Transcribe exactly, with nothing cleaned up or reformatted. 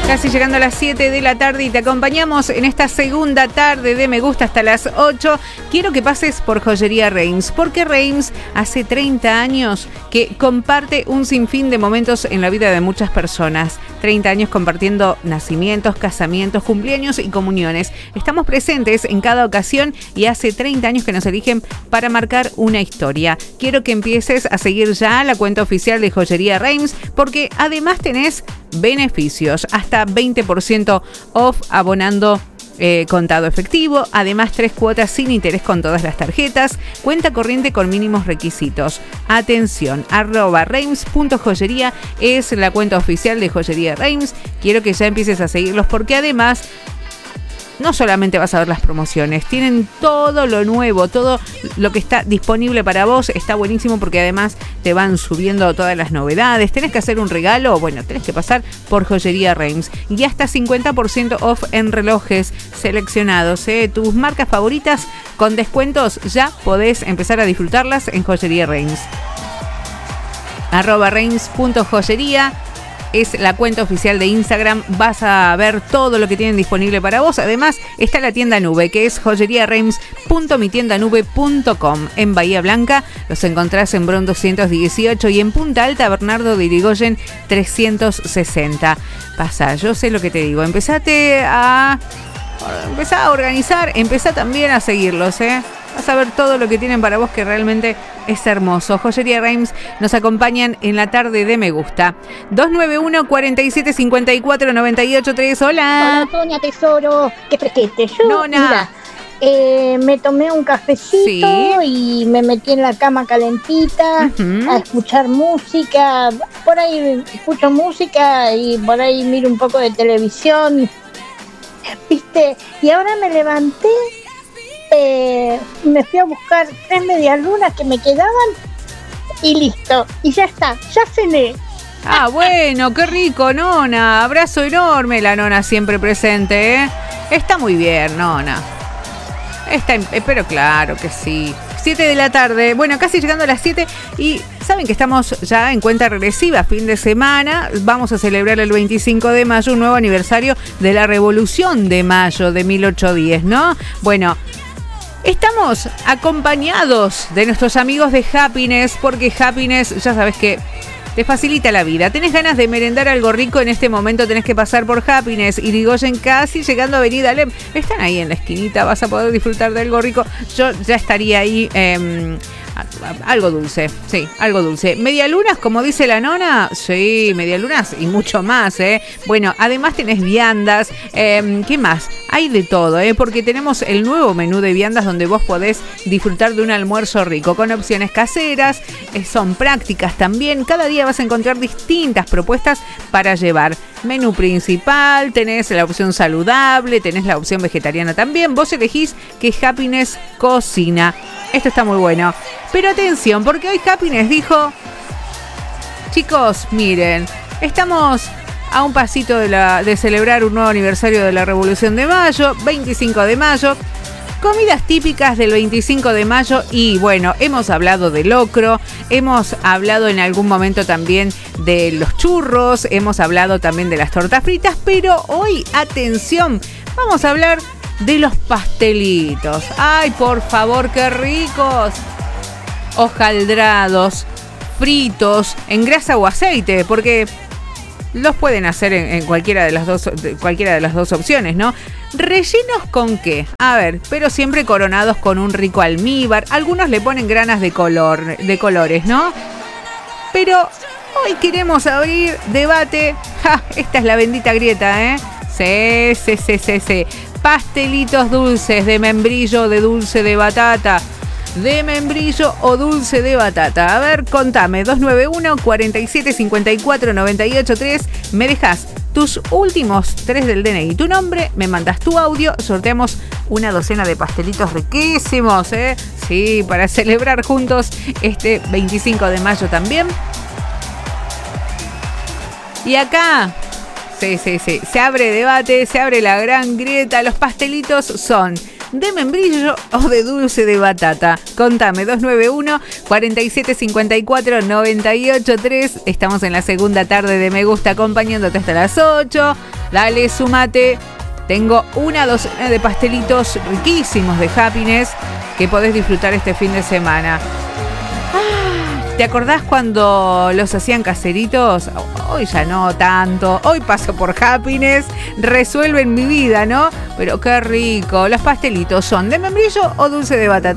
Casi llegando a las siete de la tarde y te acompañamos en esta segunda tarde de Me Gusta hasta las ocho. Quiero que pases por Joyería Reims, porque Reims hace treinta años que comparte un sinfín de momentos en la vida de muchas personas. treinta años compartiendo nacimientos, casamientos, cumpleaños y comuniones. Estamos presentes en cada ocasión y hace treinta años que nos eligen para marcar una historia. Quiero que empieces a seguir ya la cuenta oficial de Joyería Reims, porque además tenés beneficios, hasta veinte por ciento off abonando eh, contado efectivo, además tres cuotas sin interés con todas las tarjetas, cuenta corriente con mínimos requisitos. Atención, arroba reims.joyería es la cuenta oficial de Joyería Reims. Quiero que ya empieces a seguirlos porque además no solamente vas a ver las promociones, tienen todo lo nuevo, todo lo que está disponible para vos, está buenísimo porque además te van subiendo todas las novedades. Tenés que hacer un regalo, bueno, tenés que pasar por Joyería Reims. Y hasta cincuenta por ciento off en relojes seleccionados, ¿eh? Tus marcas favoritas con descuentos, ya podés empezar a disfrutarlas en Joyería Reims. Arroba reims.joyería es la cuenta oficial de Instagram. Vas a ver todo lo que tienen disponible para vos. Además, está la tienda nube, que es joyería reims punto mi tienda nube punto com. En Bahía Blanca los encontrás en Bron doscientos dieciocho y en Punta Alta, Bernardo de Irigoyen trescientos sesenta. Pasa, yo sé lo que te digo. Empezate a... Empezá a organizar, empezá también a seguirlos, ¿eh? Vas a ver todo lo que tienen para vos, que realmente es hermoso. Joyería Reims nos acompañan en la tarde de Me Gusta. dos nueve uno, cuatro siete, cinco cuatro, nueve ocho tres. Hola. Hola, Toña Tesoro. Qué fresquete. Yo, Nona. Mira, eh, me tomé un cafecito, Sí. y me metí en la cama calentita, Uh-huh. a escuchar música. Por ahí escucho música y por ahí miro un poco de televisión. ¿Viste? Y ahora me levanté. Eh, me fui a buscar tres medialunas que me quedaban y listo, y ya está, ya cené. Ah, bueno, qué rico, Nona. Abrazo enorme, la Nona siempre presente, ¿eh? Está muy bien, Nona. Está, eh, pero claro que sí. siete de la tarde, bueno, casi llegando a las siete, y saben que estamos ya en cuenta regresiva, fin de semana. Vamos a celebrar el veinticinco de mayo, un nuevo aniversario de la Revolución de Mayo de mil ochocientos diez, ¿no? Bueno, estamos acompañados de nuestros amigos de Happiness, porque Happiness, ya sabes que te facilita la vida. ¿Tenés ganas de merendar algo rico? En este momento tenés que pasar por Happiness. Irigoyen casi llegando a Avenida Alem. Están ahí en la esquinita, vas a poder disfrutar de algo rico. Yo ya estaría ahí... Eh, algo dulce, sí, algo dulce. Medialunas, como dice la Nona, sí, medialunas y mucho más, ¿eh? Bueno, además tenés viandas, eh, ¿qué más? Hay de todo, ¿eh? Porque tenemos el nuevo menú de viandas donde vos podés disfrutar de un almuerzo rico, con opciones caseras, eh, son prácticas también. Cada día vas a encontrar distintas propuestas para llevar. Menú principal, tenés la opción saludable, tenés la opción vegetariana también. Vos elegís que Happiness cocina. Esto está muy bueno. Pero atención, porque hoy Happiness dijo: chicos, miren, estamos a un pasito de, la, de celebrar un nuevo aniversario de la Revolución de Mayo, veinticinco de mayo. Comidas típicas del veinticinco de mayo y bueno, hemos hablado de locro, hemos hablado en algún momento también de los churros, hemos hablado también de las tortas fritas, pero hoy, atención, vamos a hablar de los pastelitos. ¡Ay, por favor, qué ricos! Hojaldrados, fritos, en grasa o aceite, porque los pueden hacer en, en cualquiera de las dos, cualquiera de las dos opciones, ¿no? ¿Rellenos con qué? A ver, pero siempre coronados con un rico almíbar. Algunos le ponen granas de color, de colores, ¿no? Pero hoy queremos abrir debate. ¡Ja! Esta es la bendita grieta, ¿eh? Sí, sí, sí, sí, sí. Pastelitos dulces de membrillo, de dulce de batata. De membrillo o dulce de batata. A ver, contame. dos nueve uno, cuatro siete, cinco cuatro, nueve ocho tres. Me dejas tus últimos tres del D N I, tu nombre, me mandas tu audio, sorteamos una docena de pastelitos riquísimos, ¿eh? Sí, para celebrar juntos este veinticinco de mayo también. Y acá, sí, sí, sí, se abre debate, se abre la gran grieta. Los pastelitos son de membrillo o de dulce de batata. Contame, dos nueve uno, cuatro siete, cinco cuatro, nueve ocho tres. Estamos en la segunda tarde de Me Gusta, acompañándote hasta las ocho. Dale, sumate. Tengo una docena de pastelitos riquísimos de Happiness que podés disfrutar este fin de semana. ¿Te acordás cuando los hacían caseritos? Hoy ya no tanto. Hoy paso por Happiness, resuelven mi vida, ¿no? Pero qué rico. ¿Los pastelitos son de membrillo o dulce de batata?